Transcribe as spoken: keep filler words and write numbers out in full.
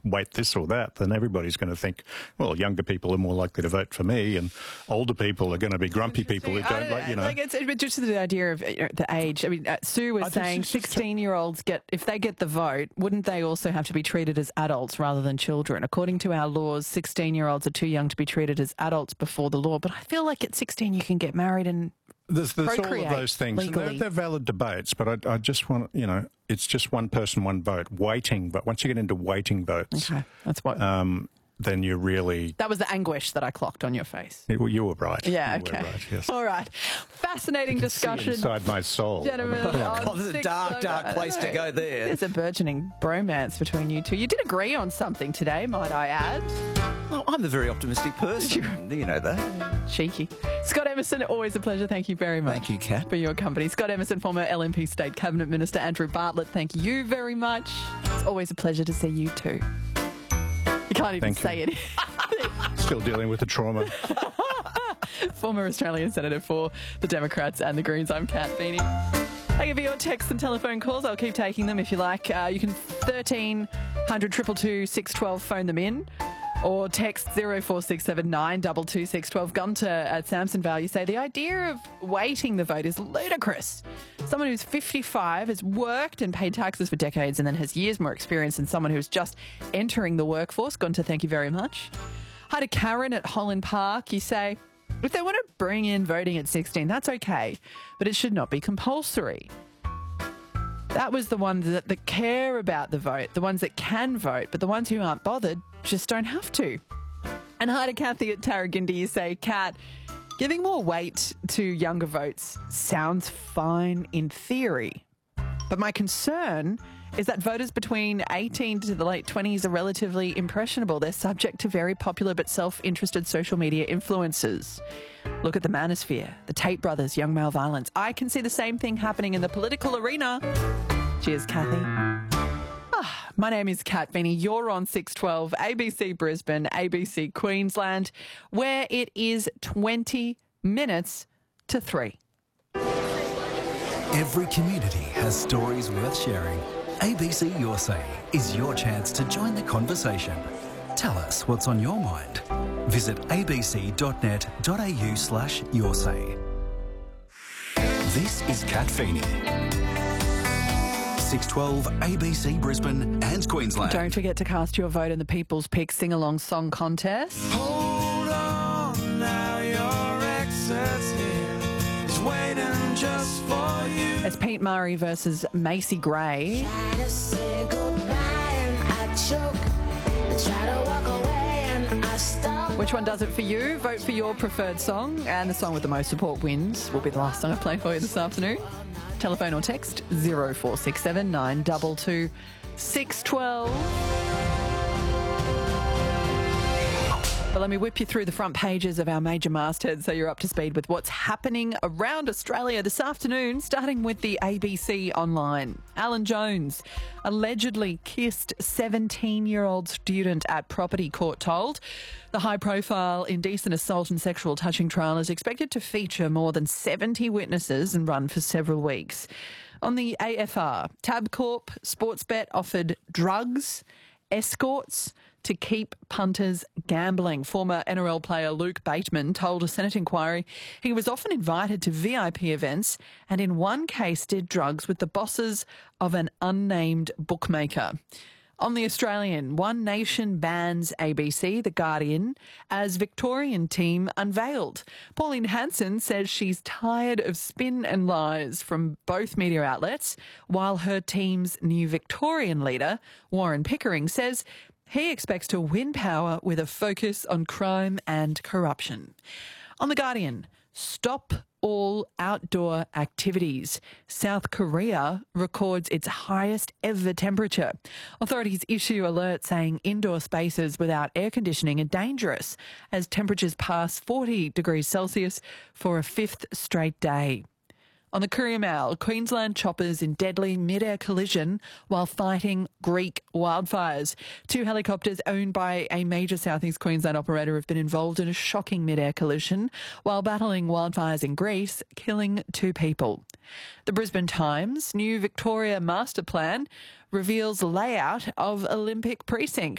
weight this or that, then everybody's going to think, well, younger people are more likely to vote for me, and older people are going to be grumpy people who don't, like, you know. Like, it's, it's just the idea of uh, the age. I mean, uh, Sue was saying sixteen-year-olds get, if they get the vote, wouldn't they also have to be treated as adults rather than children? According to our laws, sixteen-year-olds are too young to be treated as adults before the law. But I feel like at sixteen you can get married and There's, there's all of procreate those things. And they're, legally. they're valid debates, but I, I just want, you know, it's just one person, one vote. Weighting, but once you get into weighting votes, Okay, that's what. um, then you really... That was the anguish that I clocked on your face. You, you were right. Yeah, you okay. Were right, yes. All right. Fascinating discussion. Inside my soul. Gentlemen, I mean, on God, there's a six- dark, dark I place don't to know. go there. There's a burgeoning bromance between you two. You did agree on something today, might I add. Well, I'm a very optimistic person. You know that. Cheeky. Scott Emerson, always a pleasure. Thank you very much. Thank you, Kat. For your company. Scott Emerson, former L N P State Cabinet Minister Andrew Bartlett, thank you very much. It's always a pleasure to see you too. You can't even Thank say you. it. Still dealing with the trauma. Former Australian Senator for the Democrats and the Greens. I'm Kat Feeney. Thank you for your texts and telephone calls. I'll keep taking them if you like. Uh, you can thirteen hundred, two two two, six one two phone them in, or text zero four six seven nine two two six one two. Gunter at Samson Vale, you say the idea of weighting the vote is ludicrous. Someone who's fifty-five has worked and paid taxes for decades and then has years more experience than someone who's just entering the workforce. Gunter, thank you very much. Hi to Karen at Holland Park. You say, if they want to bring in voting at sixteen, that's okay, but it should not be compulsory. That was the ones that, that care about the vote, the ones that can vote, but the ones who aren't bothered just don't have to. And hi to Kathy at Tarragindi. You say, Kat, giving more weight to younger votes sounds fine in theory, but my concern is that voters between eighteen to the late twenties are relatively impressionable. They're subject to very popular but self-interested social media influences. Look at the Manosphere, the Tate brothers, young male violence. I can see the same thing happening in the political arena. Cheers, Kathy. Ah, my name is Kat Feeney. You're on six twelve, A B C Brisbane, A B C Queensland, where it is twenty minutes to three. Every community has stories worth sharing. A B C Your Say is your chance to join the conversation. Tell us what's on your mind. Visit abc.net.au slash your say. This is Kat Feeney. six twelve A B C Brisbane and Queensland. Don't forget to cast your vote in the People's Pick Sing-Along Song Contest. Hold on, now your exit's here. He's waiting just for you. It's Pete Murray versus Macy Gray. Try to say goodbye and I choke. Try to walk away and I stop. Which one does it for you? Vote for your preferred song, and the song with the most support wins will be the last song I play for you this afternoon. Telephone or text zero four six seven nine two two six one two. But let me whip you through the front pages of our major mastheads so you're up to speed with what's happening around Australia this afternoon, starting with the A B C Online. Alan Jones allegedly kissed seventeen-year-old student at property, court told. The high-profile indecent assault and sexual touching trial is expected to feature more than seventy witnesses and run for several weeks. On the A F R, Tabcorp Sportsbet offered drugs, escorts to keep punters gambling. Former N R L player Luke Bateman told a Senate inquiry he was often invited to V I P events and in one case did drugs with the bosses of an unnamed bookmaker. On the Australian, One Nation bans A B C, The Guardian, as Victorian team unveiled. Pauline Hanson says she's tired of spin and lies from both media outlets, while her team's new Victorian leader, Warren Pickering, says he expects to win power with a focus on crime and corruption. On The Guardian, stop all outdoor activities. South Korea records its highest ever temperature. Authorities issue alerts saying indoor spaces without air conditioning are dangerous as temperatures pass forty degrees Celsius for a fifth straight day. On the Courier Mail, Queensland choppers in deadly mid-air collision while fighting Greek wildfires. Two helicopters owned by a major southeast Queensland operator have been involved in a shocking mid-air collision while battling wildfires in Greece, killing two people. The Brisbane Times, new Victoria master plan reveals layout of Olympic precinct.